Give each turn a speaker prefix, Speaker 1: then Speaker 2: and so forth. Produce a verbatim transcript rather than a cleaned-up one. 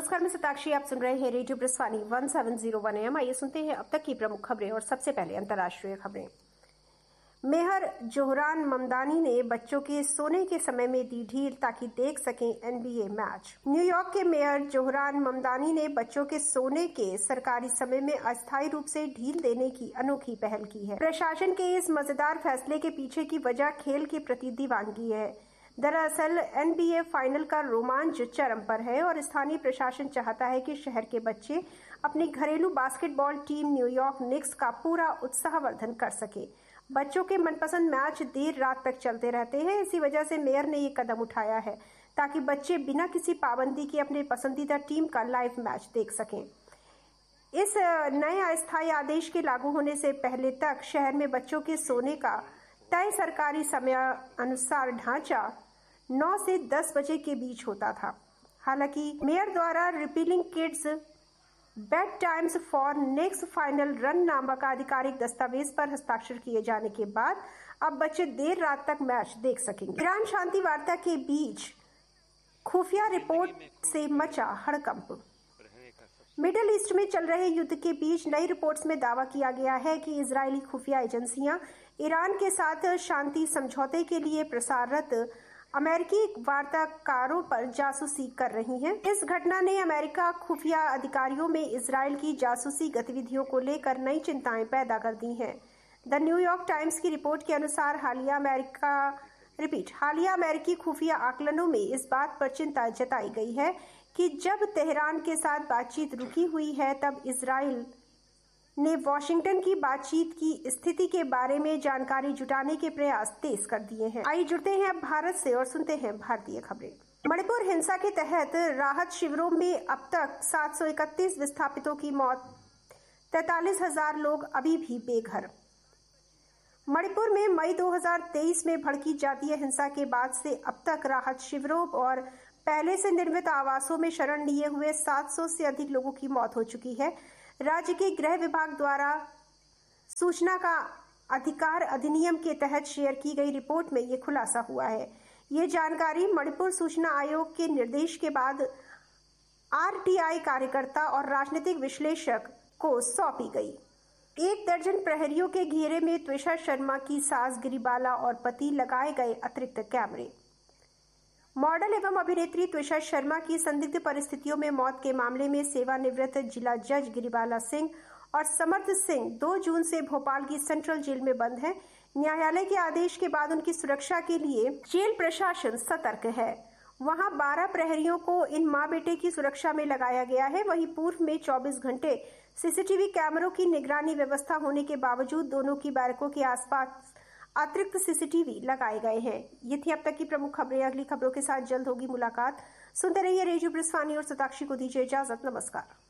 Speaker 1: नमस्कार, मैं सताक्षी। आप सुन रहे हैं radio ब्रिस्वानी one seven zero one M. आइए सुनते हैं अब तक की प्रमुख खबरें और सबसे पहले अंतर्राष्ट्रीय खबरें। मेहर जोहरान ममदानी ने बच्चों के सोने के समय में दी ढील ताकि देख सकें एनबीए मैच। न्यूयॉर्क के मेयर जोहरान ममदानी ने बच्चों के सोने के सरकारी समय में अस्थायी रूप से ढील देने की अनोखी पहल की है। प्रशासन के इस मजेदार फैसले के पीछे की वजह खेल के प्रति दीवानगी है। दरअसल एनबीए फाइनल का रोमांच चरम पर है और स्थानीय प्रशासन चाहता है कि शहर के बच्चे अपनी घरेलू बास्केटबॉल टीम न्यूयॉर्क निक्स का पूरा उत्साहवर्धन कर सके। बच्चों के मनपसंद मैच देर रात तक चलते रहते हैं, इसी वजह से मेयर ने ये कदम उठाया है ताकि बच्चे बिना किसी पाबंदी के अपने पसंदीदा टीम का लाइव मैच देख सकें। इस नए अस्थायी आदेश के लागू होने से पहले तक शहर में बच्चों के सोने का तय सरकारी समय अनुसार ढांचा नौ से दस बजे के बीच होता था। हालांकि मेयर द्वारा repealing kids bed times for next final run नामक आधिकारिक दस्तावेज पर हस्ताक्षर किए जाने के बाद अब बच्चे देर रात तक मैच देख सकेंगे। ईरान शांति वार्ता के बीच खुफिया रिपोर्ट से मचा हड़कंप। मिडिल ईस्ट में चल रहे युद्ध के बीच नई रिपोर्ट्स में दावा किया गया है कि इजरायली खुफिया एजेंसियां ईरान के साथ शांति समझौते के लिए प्रसाररत अमेरिकी वार्ताकारों पर जासूसी कर रही हैं। इस घटना ने अमेरिका खुफिया अधिकारियों में इजरायल की जासूसी गतिविधियों को लेकर नई चिंताएं पैदा कर दी हैं। द न्यूयॉर्क टाइम्स की रिपोर्ट के अनुसार हालिया अमेरिका रिपीट हालिया अमेरिकी खुफिया आकलनों में इस बात पर चिंता जताई गई है कि जब तेहरान के साथ बातचीत रुकी हुई है तब इजरायल ने वॉशिंगटन की बातचीत की स्थिति के बारे में जानकारी जुटाने के प्रयास तेज कर दिए हैं। आइए जुड़ते हैं अब भारत से और सुनते हैं भारतीय खबरें। मणिपुर हिंसा के तहत राहत शिविरों में अब तक सात सौ इकतीस विस्थापितों की मौत, तैतालीस हजार लोग अभी भी बेघर। मणिपुर में मई दो हज़ार तेईस में भड़की जातीय हिंसा के बाद से अब तक राहत शिविरों और पहले से निर्मित आवासों में शरण लिए हुए सात सौ से अधिक लोगों की मौत हो चुकी है। राज्य के गृह विभाग द्वारा सूचना का अधिकार अधिनियम के तहत शेयर की गई रिपोर्ट में ये खुलासा हुआ है। ये जानकारी मणिपुर सूचना आयोग के निर्देश के बाद आरटीआई कार्यकर्ता और राजनीतिक विश्लेषक को सौंपी गई। एक दर्जन प्रहरियों के घेरे में त्विषा शर्मा की सास गिरिबाला और पति लगाए गए अतिरिक्त कैमरे। मॉडल एवं अभिनेत्री त्विषा शर्मा की संदिग्ध परिस्थितियों में मौत के मामले में सेवानिवृत्त जिला जज गिरिबाला सिंह और समर्थ सिंह दो जून से भोपाल की सेंट्रल जेल में बंद हैं। न्यायालय के आदेश के बाद उनकी सुरक्षा के लिए जेल प्रशासन सतर्क है। वहां बारह प्रहरियों को इन मां बेटे की सुरक्षा में लगाया गया है। वहीं पूर्व में चौबीस घंटे सीसीटीवी कैमरों की निगरानी व्यवस्था होने के बावजूद दोनों की बैरकों के आसपास अतिरिक्त सीसीटीवी लगाए गए हैं। ये थी अब तक की प्रमुख खबरें। अगली खबरों के साथ जल्द होगी मुलाकात। सुनते रहिए रेडियो ब्रिस्वानी और सताक्षी को दीजिए इजाजत। नमस्कार।